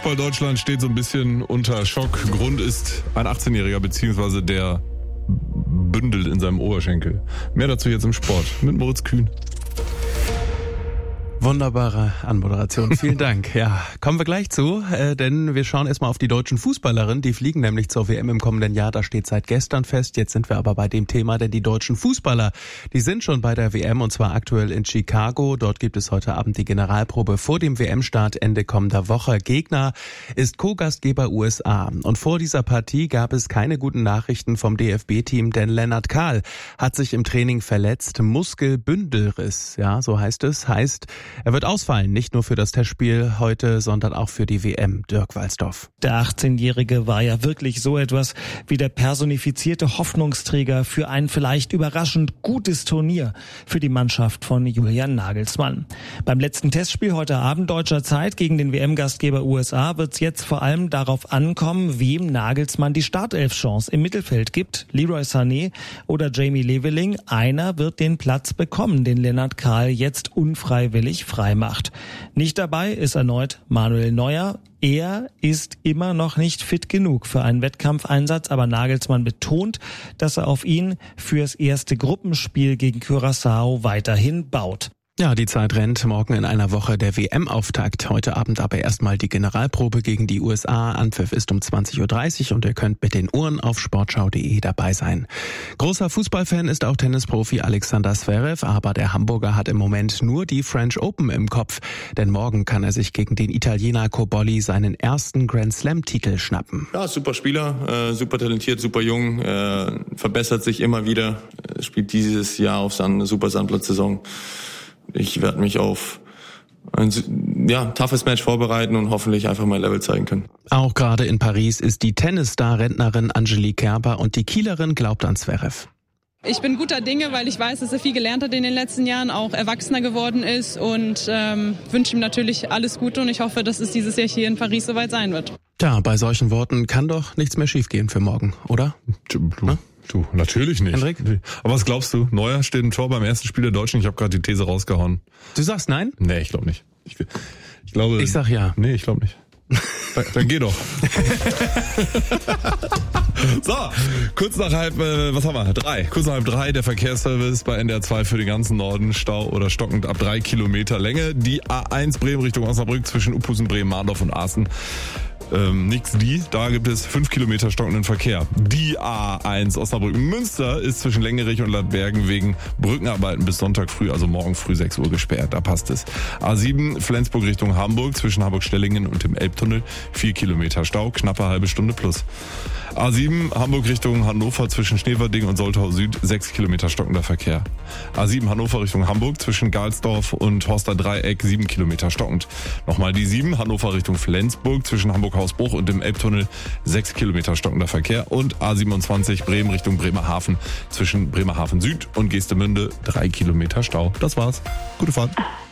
Fußball Deutschland steht so ein bisschen unter Schock. Grund ist ein 18-Jähriger bzw. der Bündel in seinem Oberschenkel. Mehr dazu jetzt im Sport mit Moritz Kühn. Wunderbare Anmoderation. Vielen Dank. Ja, kommen wir gleich zu, denn wir schauen erstmal auf die deutschen Fußballerinnen. Die fliegen nämlich zur WM im kommenden Jahr. Das steht seit gestern fest. Jetzt sind wir aber bei dem Thema, denn die deutschen Fußballer, die sind schon bei der WM und zwar aktuell in Chicago. Dort gibt es heute Abend die Generalprobe vor dem WM-Start Ende kommender Woche. Gegner ist Co-Gastgeber USA. Und vor dieser Partie gab es keine guten Nachrichten vom DFB-Team, denn Lennart Kahl hat sich im Training verletzt. Muskelbündelriss, ja, so heißt es. Heißt, er wird ausfallen, nicht nur für das Testspiel heute, sondern auch für die WM. Dirk Walsdorf. Der 18-Jährige war ja wirklich so etwas wie der personifizierte Hoffnungsträger für ein vielleicht überraschend gutes Turnier für die Mannschaft von Julian Nagelsmann. Beim letzten Testspiel heute Abend deutscher Zeit gegen den WM-Gastgeber USA wird es jetzt vor allem darauf ankommen, wem Nagelsmann die Startelf-Chance im Mittelfeld gibt. Leroy Sané oder Jamie Leveling. Einer wird den Platz bekommen, den Lennart Kahl jetzt unfreiwillig frei macht. Nicht dabei ist erneut Manuel Neuer. Er ist immer noch nicht fit genug für einen Wettkampfeinsatz, aber Nagelsmann betont, dass er auf ihn fürs erste Gruppenspiel gegen Curaçao weiterhin baut. Ja, die Zeit rennt. Morgen in einer Woche der WM-Auftakt. Heute Abend aber erstmal die Generalprobe gegen die USA. Anpfiff ist um 20.30 Uhr und ihr könnt mit den Uhren auf sportschau.de dabei sein. Großer Fußballfan ist auch Tennisprofi Alexander Zverev, aber der Hamburger hat im Moment nur die French Open im Kopf. Denn morgen kann er sich gegen den Italiener Cobolli seinen ersten Grand-Slam-Titel schnappen. Ja, super Spieler, super talentiert, super jung, verbessert sich immer wieder, spielt dieses Jahr auf eine super Sandplatzsaison. Ich werde mich auf ein toughes Match vorbereiten und hoffentlich einfach mein Level zeigen können. Auch gerade in Paris ist die Tennisstar-Rentnerin Angelique Kerber und die Kielerin glaubt an Zverev. Ich bin guter Dinge, weil ich weiß, dass er viel gelernt hat in den letzten Jahren, auch erwachsener geworden ist und wünsche ihm natürlich alles Gute und ich hoffe, dass es dieses Jahr hier in Paris soweit sein wird. Tja, bei solchen Worten kann doch nichts mehr schiefgehen für morgen, oder? Du, natürlich nicht. Henrik? Aber was glaubst du? Neuer steht im Tor beim ersten Spiel der Deutschen. Ich habe gerade die These rausgehauen. Du sagst nein? Nee, ich glaube nicht. Ich glaube. Ich sag ja. Nee, ich glaube nicht. Dann geh doch. So, kurz nach kurz nach halb drei, der Verkehrsservice bei NDR 2 für den ganzen Norden, Stau oder stockend ab 3 Kilometer Länge. Die A1 Bremen Richtung Osnabrück zwischen Uphusen, Bremen, Mahndorf und Aachen. Da gibt es 5 Kilometer stockenden Verkehr. Die A1 Osnabrück-Münster ist zwischen Längerich und Ladbergen wegen Brückenarbeiten bis Sonntag früh, also morgen früh 6 Uhr gesperrt. Da passt es. A7 Flensburg Richtung Hamburg zwischen Hamburg-Stellingen und dem Elbtunnel 4 Kilometer Stau, knappe halbe Stunde plus. A7 Hamburg Richtung Hannover zwischen Schneverding und Soltau Süd 6 Kilometer stockender Verkehr. A7 Hannover Richtung Hamburg zwischen Galsdorf und Horster Dreieck 7 Kilometer stockend. Nochmal die 7 Hannover Richtung Flensburg zwischen Hamburg-Hausbruch und dem Elbtunnel 6 Kilometer stockender Verkehr. Und A27 Bremen Richtung Bremerhaven zwischen Bremerhaven Süd und Geestemünde 3 Kilometer Stau. Das war's. Gute Fahrt.